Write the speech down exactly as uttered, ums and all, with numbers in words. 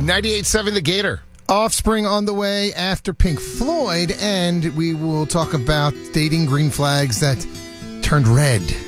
ninety-eight point seven The Gator. Offspring on the way after Pink Floyd, and we will talk about dating green flags that turned red.